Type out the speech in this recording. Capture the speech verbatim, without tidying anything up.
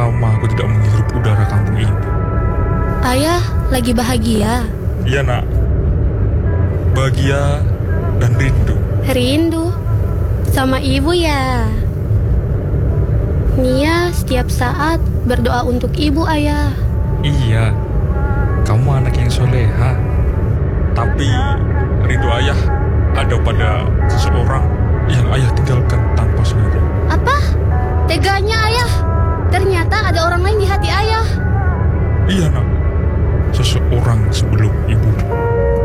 lama aku tidak menghirup udara kampung ini. Ayah lagi bahagia? Iya nak, bahagia dan rindu. Rindu? Sama ibu ya? Nia setiap saat berdoa untuk ibu, ayah. Iya, kamu anak yang soleha. Tapi rindu ayah ada pada seseorang yang ayah tinggalkan tanpa